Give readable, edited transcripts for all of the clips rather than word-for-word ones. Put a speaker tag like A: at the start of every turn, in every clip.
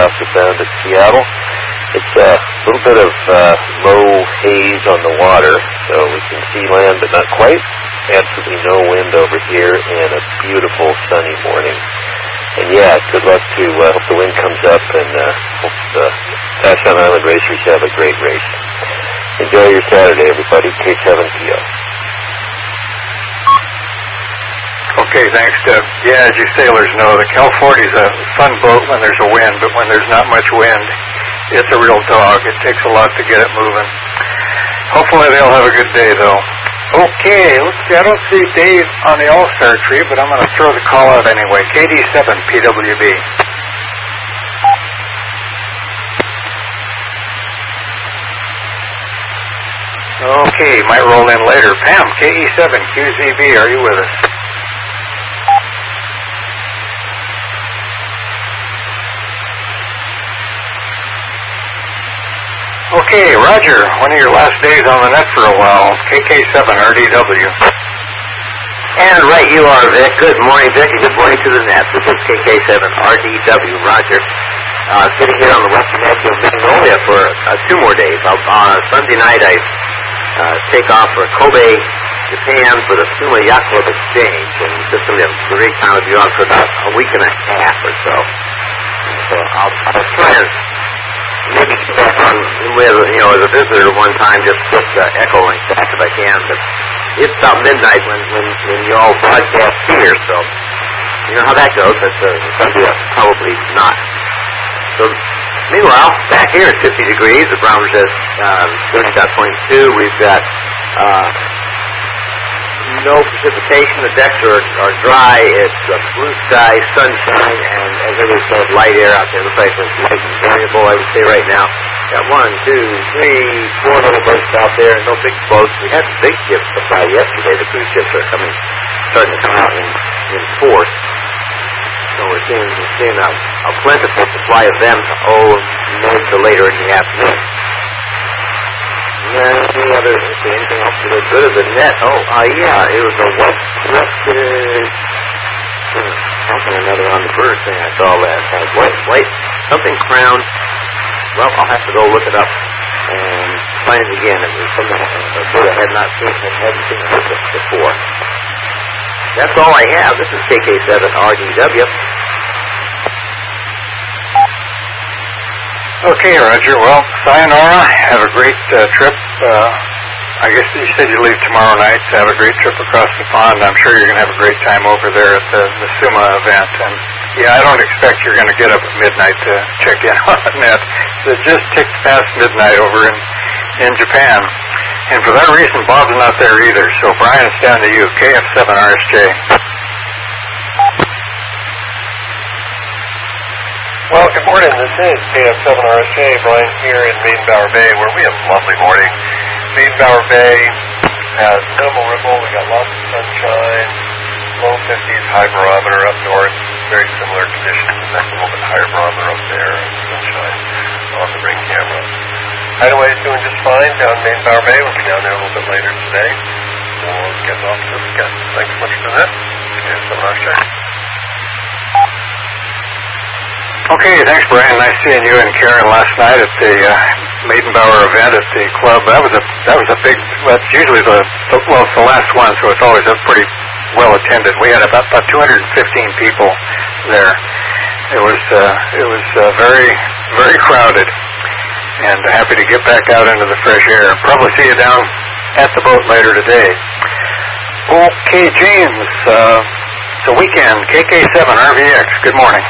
A: across the sound of Seattle. It's a little bit of low haze on the water, so we can see land, but not quite. Absolutely no wind over here, and a beautiful sunny morning. And yeah, good luck to hope the wind comes up, and hope the Vashon Island racers have a great race. Enjoy your Saturday, everybody. K7PO.
B: Okay, thanks, Doug. Yeah, as you sailors know, the Cal 40 is a fun boat when there's a wind, but when there's not much wind, it's a real dog. It takes a lot to get it moving. Hopefully they'll have a good day, though. Okay, let's see. I don't see Dave on the All-Star tree, but I'm going to throw the call out anyway. KD7, PWB. Okay, might roll in later. Pam, KE7, QZB, are you with us? Okay, Roger, one of your last days on the net for a while. KK7, RDW.
C: And right you are, Vic. Good morning, Vic, and good morning to the net. This is KK7, RDW, Roger. Sitting here on the western edge of Magnolia for 2 more days. Sunday night I take off for Kobe, Japan for the Suma Yacht Club Exchange, and it's just going to be a great time to be on for about a week and a half or so. So I'll try and maybe get back on with, as a visitor one time, just echoing back if I can, but it's about midnight when you all broadcast here, so you know how that goes. That's going to be probably not. So meanwhile, back here at 50 degrees, the barometer says 30.22. We've got no precipitation. The decks are dry. It's blue sky, sunshine, and as everybody says, light air out there. Looks like it's light and variable, I would say right now. Got 1, 2, 3, 4 little boats out there, and no big boats. We had big ships supply yesterday. The cruise ships are starting to come out in force. So we're seeing a plentiful supply of them mid to later in the afternoon. Anything else to the good of the net? Yeah, it was a west-crested, something or another on the bird thing I saw last night. White, something crowned. Well, I'll have to go look it up and find it again. It was something a bird I hadn't seen before. That's all I have. This is KK7 RDW.
B: Okay, Roger. Well, sayonara. Have a great trip. I guess you said you leave tomorrow night to have a great trip across the pond. I'm sure you're going to have a great time over there at the SUMA event. And yeah, I don't expect you're going to get up at midnight to check in on the net. It just ticked past midnight over in Japan. And for that reason, Bob's not there either. So, Brian, it's down to you. KF7RSJ.
D: Well, good morning. This is KF7RSJ. Brian here in Maidenbower Bay, where we have a lovely morning. Maidenbower Bay has minimal ripple. We got lots of sunshine, low 50s, high barometer up north. Very similar conditions. In fact, a little bit higher barometer up there and sunshine on the ring camera. Hideaway is doing just fine down in Maidenbower Bay. We'll be down there a little bit later today. We'll get off to the weekend. Thanks so much for that. KF7RSJ.
B: Okay, thanks, Brian. Nice seeing you and Karen last night at the Maidenbower event at the club. That was a big. That's usually it's the last one, so it's always a pretty well attended. We had about 215 people there. It was very, very crowded, and happy to get back out into the fresh air. Probably see you down at the boat later today. Okay, James. It's a weekend. KK7 RVX. Good morning.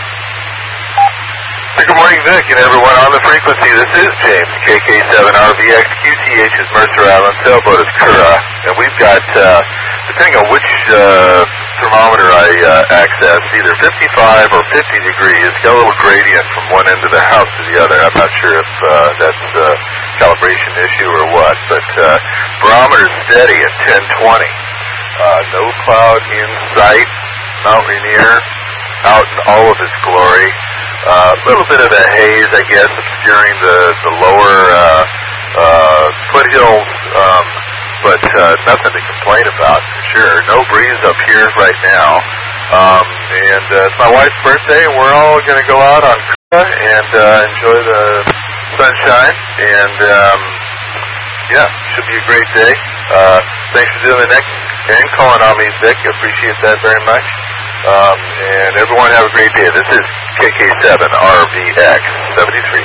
E: Good morning, Vic, and everyone on the frequency. This is James, KK7RVX. QTH is Mercer Island, sailboat is Kura, and we've got, depending on which thermometer I access, either 55 or 50 degrees. It's got a little gradient from one end of the house to the other. I'm not sure if that's a calibration issue or what, but barometer's steady at 1020. No cloud in sight. Mount Rainier out in all of its glory. A little bit of a haze, I guess, obscuring the lower foothills, but nothing to complain about for sure. No breeze up here right now. And it's my wife's birthday, and we're all going to go out on and enjoy the sunshine. And yeah, should be a great day. Thanks for doing the next and calling on me, Vic. Appreciate that very much. And everyone have a great day. This is KK7 RVX 73.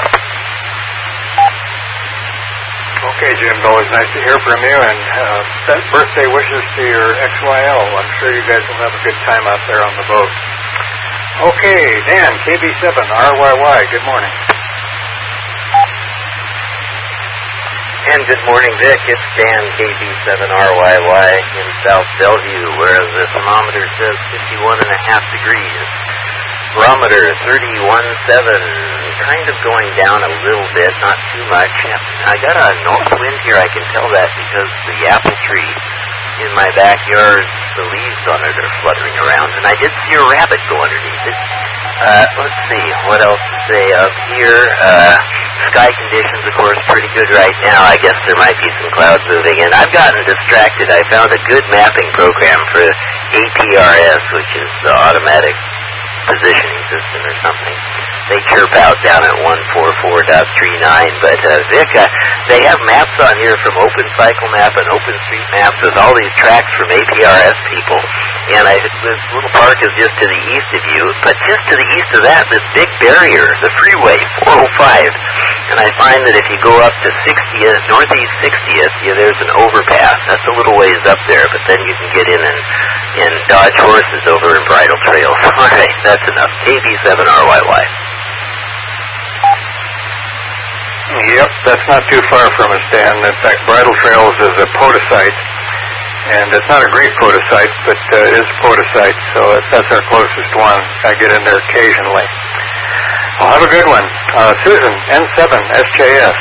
B: Okay, Jim, always nice to hear from you, and birthday wishes to your XYL. I'm sure you guys will have a good time out there on the boat. Okay, Dan, KB7 RYY, good morning.
C: And good morning, Vic. It's Dan, KB7RYY in South Bellevue, where the thermometer says 51.5 degrees. Barometer 31.7, kind of going down a little bit, not too much. I got a north wind here, I can tell that, because the apple tree in my backyard, the leaves on it are fluttering around, and I did see a rabbit go underneath it. Let's see, what else to say up here? Sky conditions, of course, pretty good right now. I guess there might be some clouds moving in. I've gotten distracted. I found a good mapping program for APRS, which is the automatic positioning system or something. They chirp out down at 144.39, but Vic, they have maps on here from OpenCycleMap and OpenStreetMaps with all these tracks from APRS people, and this little park is just to the east of you, but just to the east of that, this big barrier, the freeway, 405, and I find that if you go up to 60th, northeast 60th, there's an overpass. That's a little ways up there, but then you can get in and dodge horses over in bridle trails. All right, that's enough. KB7RYY.
B: Yep, that's not too far from us, Dan. In fact, Bridle Trails is a podosite, and it's not a great podosite, but it is a podosite, so that's our closest one. I get in there occasionally. Well, have a good one. Susan, N7, SJS.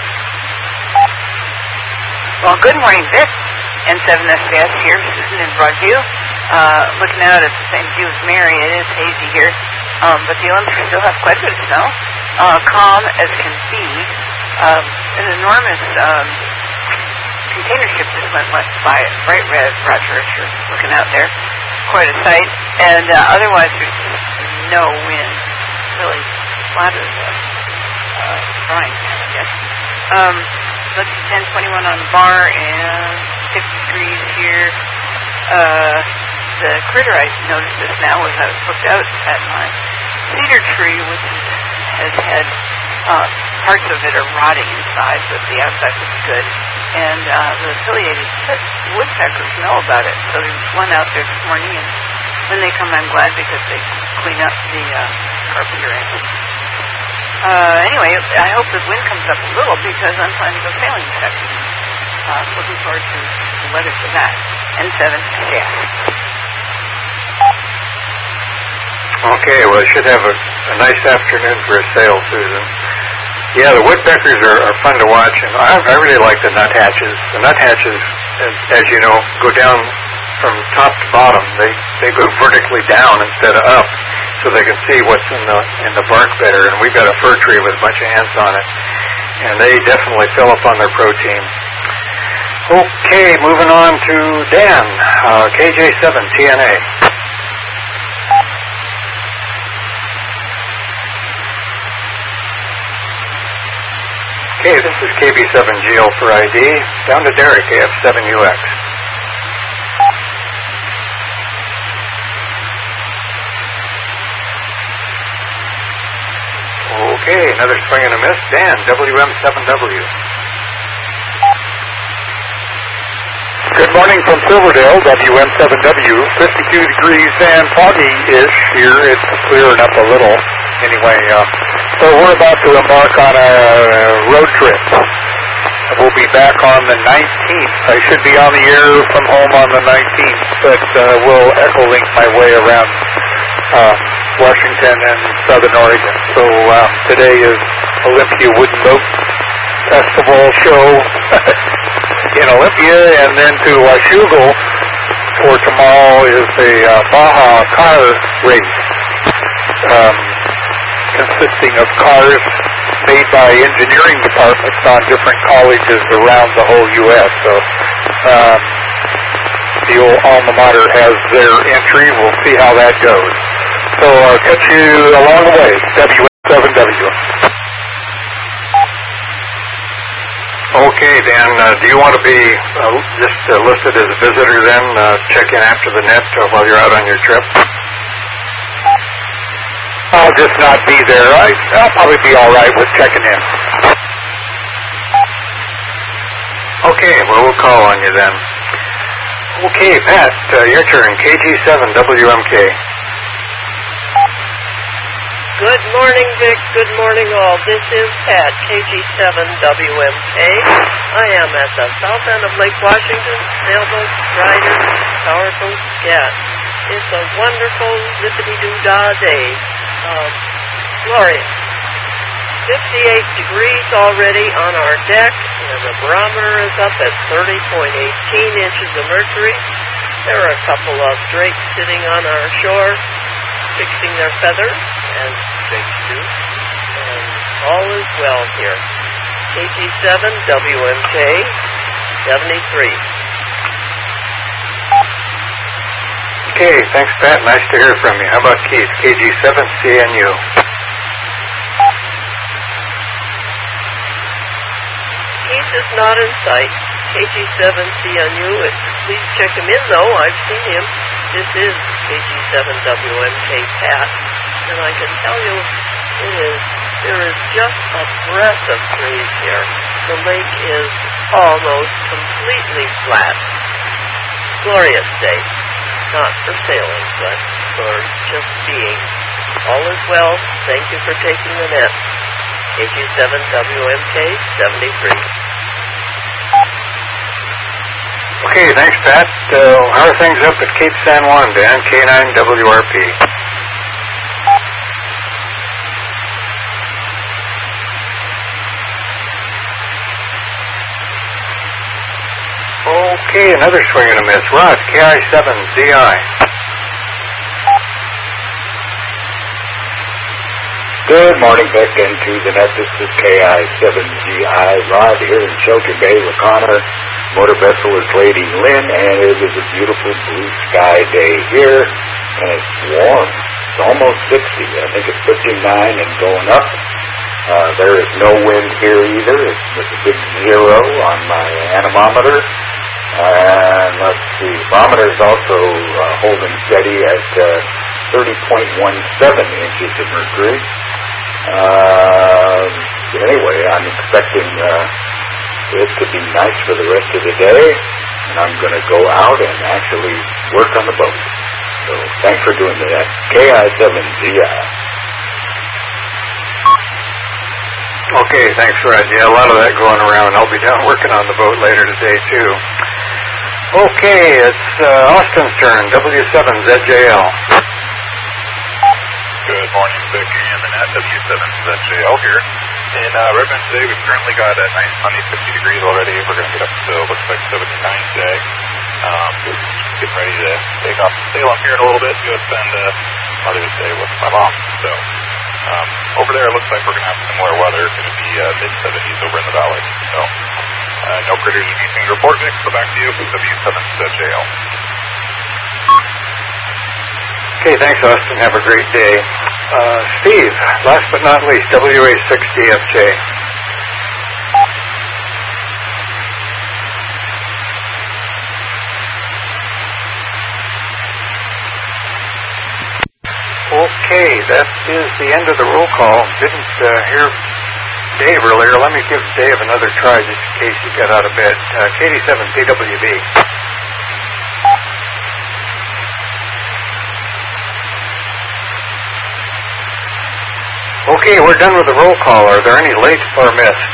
F: Well, good morning, Vic. N7 SJS here, Susan in Broadview. Looking out at the same view as Mary, it is hazy here, but the Olympics still have quite a bit of snow. Calm as can be. An enormous container ship just went west by it. Bright red, Roger, if you're looking out there. Quite a sight. And otherwise, there's no wind. Really flatters the frying pan, I guess. Let's see, 10:21 on the bar and 6 degrees here. The critter I noticed this now was I was looked out at my cedar tree, which has had parts of it are rotting inside, but the outside looks good. And the affiliated woodpeckers know about it, so there's one out there this morning, and when they come, I'm glad because they clean up the carpenter ants. Anyway, I hope the wind comes up a little because I'm planning to go sailing this afternoon. Looking forward to the weather for that. N7, yeah.
B: Okay, well, you should have a nice afternoon for a sail, Susan. Yeah, the woodpeckers are fun to watch, and I really like the nuthatches. The nuthatches, as you know, go down from top to bottom. They go vertically down instead of up, so they can see what's in the bark better. And we've got a fir tree with a bunch of ants on it, and they definitely fill up on their protein. Okay, moving on to Dan, KJ7 TNA. Okay, this is KB7GL for ID. Down to Derek, AF7UX. Okay, another swing and a miss. Dan, WM7W.
G: Good morning from Silverdale, WM7W. 52 degrees and foggy-ish here. It's clearing up a little. Anyway, so we're about to embark on a road trip. We'll be back on the 19th. I should be on the air from home on the 19th, but we'll echo-link my way around Washington and Southern Oregon. So today is Olympia Wooden Boat Festival show in Olympia, and then to Washougal for tomorrow is the Baja Car Race, consisting of cars made by engineering departments on different colleges around the whole U.S. So the old alma mater has their entry. We'll see how that goes. So I'll catch you along the way.
B: do you want to be just listed as a visitor then, check in after the net while you're out on your trip?
G: I'll just not be there. I'll probably be all right with checking in.
B: Okay, well, we'll call on you then. Okay, Pat, your turn, KG7WMK.
H: Good morning, Vic. Good morning, all. This is Pat, KG7WMK. I am at the south end of Lake Washington, sailboat, riders, powerboat, gas. It's a wonderful zippity-doo-dah day. Glorious. 58 degrees already on our deck, and the barometer is up at 30.18 inches of mercury. There are a couple of drakes sitting on our shore, fixing their feathers, and drakes too. And all is well here. KG7WMK 73.
B: Okay, thanks, Pat. Nice to hear from you. How about Keith? KG7CNU.
H: Keith is not in sight. KG7CNU. Please check him in, though. I've seen him. This is KG7WMK Pat, and I can tell you there is just a breath of breeze here. The lake is almost completely flat. Glorious day. Not for sailing, but for just being. All is well. Thank you for taking the net. KG7WMK 73.
B: Okay, thanks, Pat. How are things up at Cape San Juan, Dan? K9WRP. Okay, another swing and a miss. Rod, KI7ZI.
G: Good morning, Vic, and to the net. This is KI7GI. Rod here in Shelter Bay, Laconia. Motor vessel is Lady Lynn, and it is a beautiful blue sky day here, and it's warm. It's almost 60. I think it's 59 and going up. There is no wind here either. It's a big 0 on my anemometer. And let's see, barometer is also holding steady at 30.17 inches of mercury. Anyway, I'm expecting it to be nice for the rest of the day, and I'm going to go out and actually work on the boat. So thanks for doing that. KI7GI.
B: Okay, thanks, Rod. Yeah, a lot of that going around. I'll be down working on the boat later today, too. Okay, it's Austin's turn, W7ZJL.
E: Good morning, Vic and the net, W7ZJL here. In Redmond today, we've currently got a nice sunny 50 degrees already. We're going to get up to, looks like 79 today. Getting ready to take off and sail up here in a little bit, go spend Mother's Day with my mom. So over there, it looks like we're going to have similar weather. It's going to be mid-70s over in the valley. So no critters or anything to report, Vic. So back to you, W7ZJL.
B: Okay, thanks, Austin. Have a great day. Steve, last but not least, WA6DFJ. Okay, that is the end of the roll call. Didn't hear Dave earlier. Let me give Dave another try just in case he got out of bed. KD7PWB. Okay, we're done with the roll call. Are there any late or missed?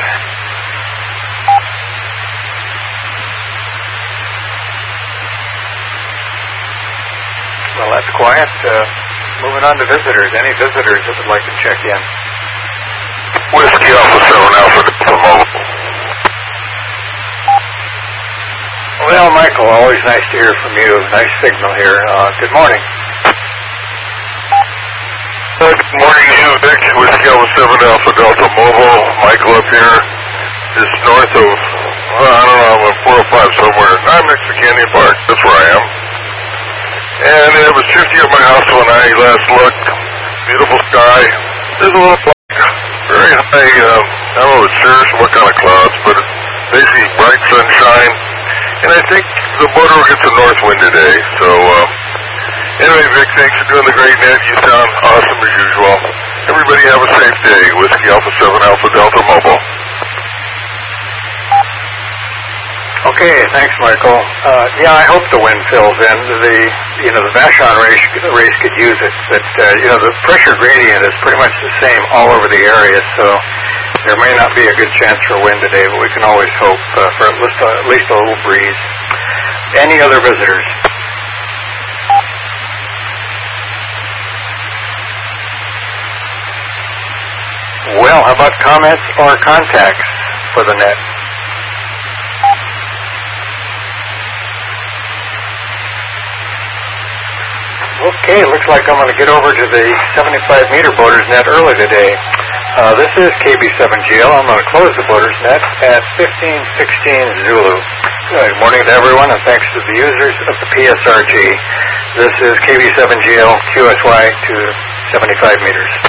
B: Well, that's quiet. Moving on to visitors. Any visitors that would like to check in?
E: Whiskey Alpha 7 Alpha from Mobile.
B: Well, Michael, always nice to hear from you. Nice signal here. Good morning.
E: Good morning to you, Vic. Whiskey Alpha 7 Alpha Delta Mobile. Michael up here. Just north of, I don't know, I'm 405 somewhere. I'm next to Canyon Park. That's where I am. And it was 50 at my house when I last looked. Beautiful sky. There's a little black, very high, I don't know what kind of clouds, but it's basically bright sunshine, and I think the motor will get some north wind today. So anyway, Vic, thanks for doing the great net. You sound awesome as usual. Everybody have a safe day. Whiskey Alpha 7 Alpha Delta Mobile.
B: Okay, thanks, Michael. Yeah, I hope the wind fills in. The Vashon race could use it, but the pressure gradient is pretty much the same all over the area, so there may not be a good chance for wind today, but we can always hope for at least a little breeze. Any other visitors? Well, how about comments or contacts for the net? Okay, looks like I'm going to get over to the 75-meter boaters net early today. This is KB7GL. I'm going to close the boaters net at 1516 Zulu. Good morning to everyone, and thanks to the users of the PSRG. This is KB7GL QSY to 75 meters.